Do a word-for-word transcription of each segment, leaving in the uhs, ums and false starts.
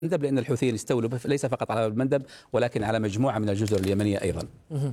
المندب، لأن الحوثيين استولوا ليس فقط على المندب ولكن على مجموعة من الجزر اليمنية أيضا.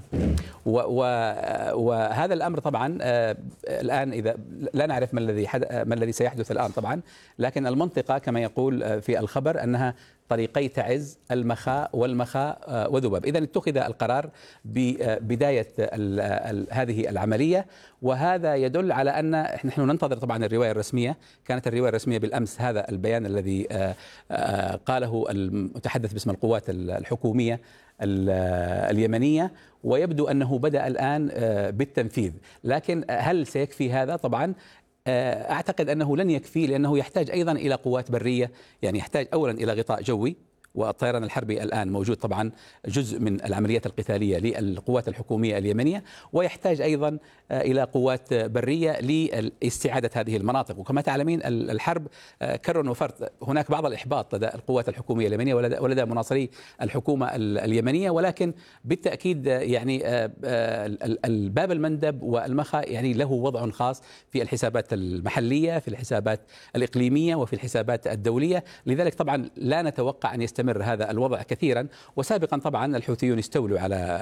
وهذا الأمر طبعا الآن إذا لا نعرف ما الذي ما الذي سيحدث الآن طبعا، لكن المنطقة كما يقول في الخبر أنها طريقي تعز، المخا والمخا وذباب. إذن اتخذ القرار ببداية هذه العملية، وهذا يدل على أن نحن ننتظر طبعا الرواية الرسمية. كانت الرواية الرسمية بالأمس هذا البيان الذي قاله المتحدث باسم القوات الحكومية اليمنية، ويبدو أنه بدأ الآن بالتنفيذ. لكن هل سيكفي هذا؟ طبعا أعتقد أنه لن يكفي، لأنه يحتاج أيضا إلى قوات برية، يعني يحتاج أولا إلى غطاء جوي، والطيران الحربي الآن موجود طبعا جزء من العمليات القتالية للقوات الحكومية اليمنية، ويحتاج أيضا إلى قوات برية لاستعادة هذه المناطق. وكما تعلمين الحرب كر وفر، هناك بعض الإحباط لدى القوات الحكومية اليمنية ولدى مناصري الحكومة اليمنية، ولكن بالتأكيد يعني الباب المندب والمخا يعني له وضع خاص في الحسابات المحلية، في الحسابات الإقليمية، وفي الحسابات الدولية. لذلك طبعا لا نتوقع أن يستمر هذا الوضع كثيرا. وسابقا طبعا الحوثيون استولوا على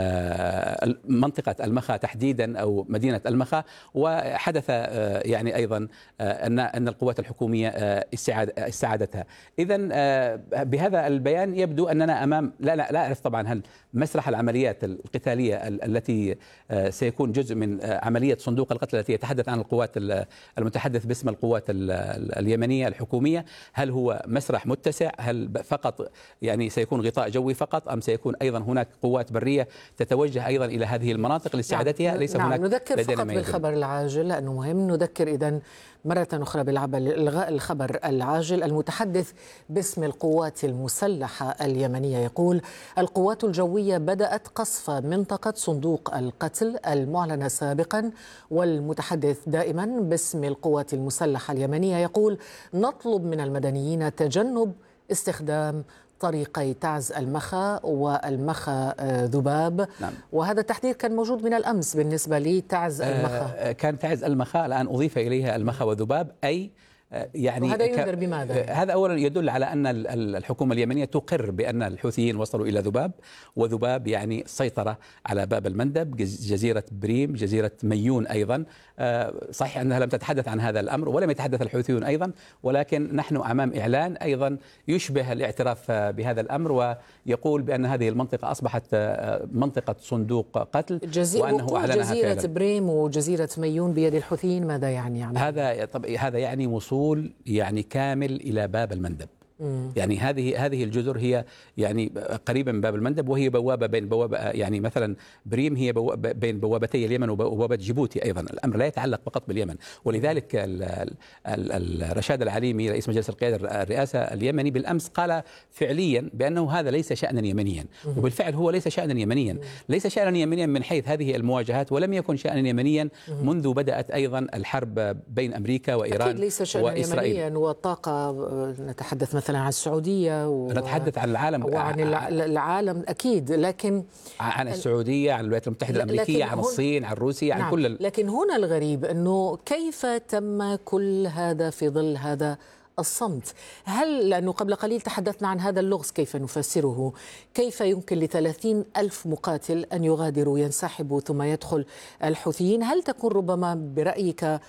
منطقة المخا تحديدا أو مدينة المخا، وحدث يعني أيضا أن أن القوات الحكومية استعادتها. إذن بهذا البيان يبدو أننا أمام لا لا لا أعرف طبعا هل مسرح العمليات القتالية التي سيكون جزء من عملية صندوق القتل التي يتحدث عن القوات المتحدث باسم القوات اليمنية الحكومية، هل هو مسرح متسع؟ هل فقط يعني سيكون غطاء جوي فقط، أم سيكون أيضا هناك قوات برية تتوجه أيضا إلى هذه المناطق لاستعادتها؟ نعم. ليس نعم. هناك نذكر فقط بالخبر العاجل لأنه مهم. نذكر إذن مرة أخرى بالإلغاء الخبر العاجل. المتحدث باسم القوات المسلحة اليمنية يقول: القوات الجوية بدأت قصف منطقة صندوق القتل المعلنة سابقا. والمتحدث دائما باسم القوات المسلحة اليمنية يقول: نطلب من المدنيين تجنب استخدام طريقي تعز المخا والمخا ذباب. نعم. وهذا التحذير كان موجود من الأمس بالنسبة لتعز المخا. آه كان تعز المخا، الآن أضيف إليها المخا وذباب. أي يعني وهذا ينذر بماذا؟ هذا أولا يدل على أن الحكومة اليمنية تقر بأن الحوثيين وصلوا إلى ذباب، وذباب يعني السيطرة على باب المندب، جزيرة بريم، جزيرة ميون أيضا. صحيح أنها لم تتحدث عن هذا الأمر ولم يتحدث الحوثيون أيضا، ولكن نحن أمام إعلان أيضا يشبه الاعتراف بهذا الأمر، ويقول بأن هذه المنطقة أصبحت منطقة صندوق قتل، وأنه أعلنها جزيرة فعلا. بريم وجزيرة ميون بيد الحوثيين، ماذا يعني, يعني؟ هذا طب هذا يعني وصول يعني كامل إلى باب المندب. مم. يعني هذه هذه الجزر هي يعني قريبة من باب المندب، وهي بوابة بين بوابة، يعني مثلا بريم هي بوابة بين بوابتي اليمن وبوابة جيبوتي أيضا. الأمر لا يتعلق فقط باليمن، ولذلك ال ال ال الرشاد العليمي رئيس مجلس القيادة الرئاسة اليمني بالأمس قال فعليا بأنه هذا ليس شأنا يمنيا. مم. وبالفعل هو ليس شأنا يمنيا. مم. ليس شأنا يمنيا من حيث هذه المواجهات، ولم يكن شأنا يمنيا مم. منذ بدأت أيضا الحرب بين أمريكا وإيران. أكيد ليس شأنا يمنيا، والطاقة نتحدث مثلا عن السعودية و... نتحدث عن العالم وعن العالم أكيد، لكن عن السعودية، عن الولايات المتحدة الأمريكية، عن الصين، عن روسيا، عن نعم. كل ال... لكن هنا الغريب أنه كيف تم كل هذا في ظل هذا الصمت؟ هل لأنه قبل قليل تحدثنا عن هذا اللغز، كيف نفسره؟ كيف يمكن لثلاثين ألف مقاتل أن يغادروا ينسحبوا ثم يدخل الحوثيين؟ هل تكون ربما برأيك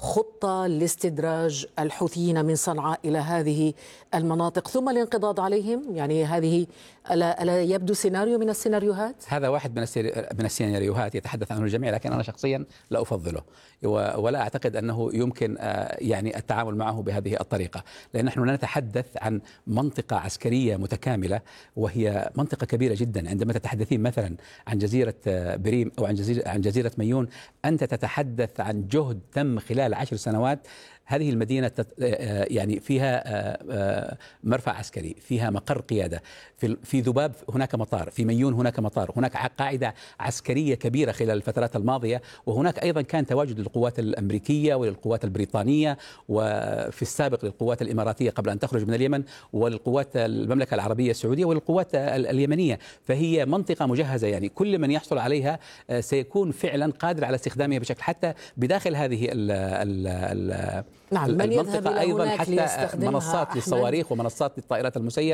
خطة لاستدراج الحوثيين من صنعاء إلى هذه المناطق ثم الانقضاض عليهم؟ يعني هذه ألا, ألا يبدو سيناريو من السيناريوهات؟ هذا واحد من من السيناريوهات يتحدث عنه الجميع، لكن أنا شخصيا لا أفضله، ولا أعتقد أنه يمكن يعني التعامل معه بهذه الطريقة، لأن نحن نتحدث عن منطقة عسكرية متكاملة، وهي منطقة كبيرة جدا. عندما تتحدثين مثلا عن جزيرة بريم أو عن جزيرة عن جزيرة ميون، أنت تتحدث عن جهد تم خلال عشر سنوات. هذه المدينة يعني فيها مرفأ عسكري، فيها مقر قيادة. في في ذباب هناك مطار، في ميون هناك مطار، هناك قاعدة عسكرية كبيرة خلال الفترات الماضية، وهناك أيضا كان تواجد للقوات الأمريكية وللقوات البريطانية، وفي السابق للقوات الإماراتية قبل أن تخرج من اليمن، وللقوات المملكة العربية السعودية وللقوات اليمنية. فهي منطقة مجهزة، يعني كل من يحصل عليها سيكون فعلا قادر على استخدامها بشكل، حتى بداخل هذه ال ال ال نعم، من يذهب المنطقة إلى أيضا هناك حتى ليستخدمها منصات أحمد. للصواريخ ومنصات للطائرات المسيرة